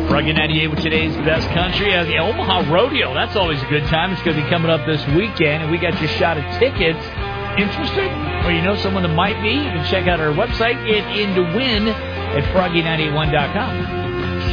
Froggy 98 with today's best country. The Omaha Rodeo, that's always a good time. It's going to be coming up this weekend, and we got your shot at tickets. Interested? Or you know someone that might be? You can check out our website, Get In to Win, at froggy981.com.